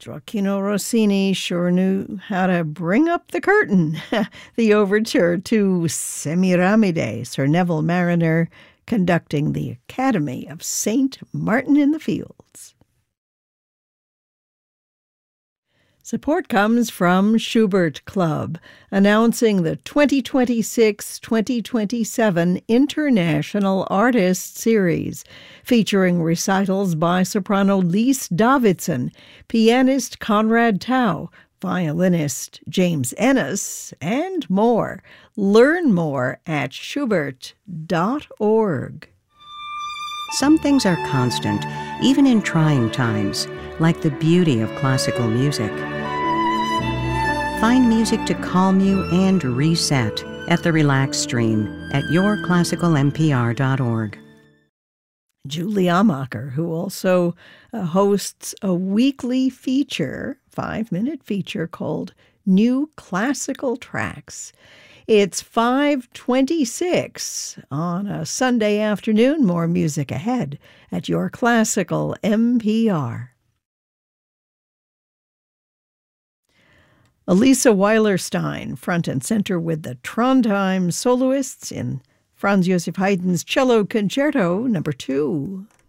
Gioacchino Rossini sure knew how to bring up the curtain. The overture to Semiramide, Sir Neville Marriner conducting the Academy of St. Martin in the Fields. Support comes from Schubert Club, announcing the 2026-2027 International Artist Series, featuring recitals by soprano Lise Davidson, pianist Conrad Tao, violinist James Ennis, and more. Learn more at schubert.org. Some things are constant, even in trying times, like the beauty of classical music. Find music to calm you and reset at the Relax Stream at yourclassicalmpr.org. Julie Amacher, who also hosts a weekly feature, 5-minute feature called New Classical Tracks. It's 5:26 on a Sunday afternoon. More music ahead at Your Classical NPR. Elisa Weilerstein, front and center with the Trondheim Soloists in Franz Joseph Haydn's Cello Concerto No. 2.